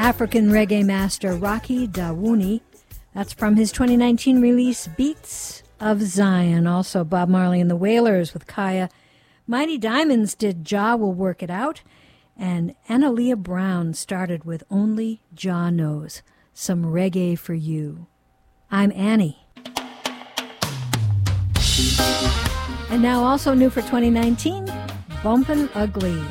African reggae master Rocky Dawuni. That's from his 2019 release, Beats of Zion. Also, Bob Marley and the Wailers with Kaya. Mighty Diamonds did Jah Will Work It Out. And Analia Brown started with Only Jah Knows. Some reggae for you. I'm Annie. And now also new for 2019, Bumpin' Uglies.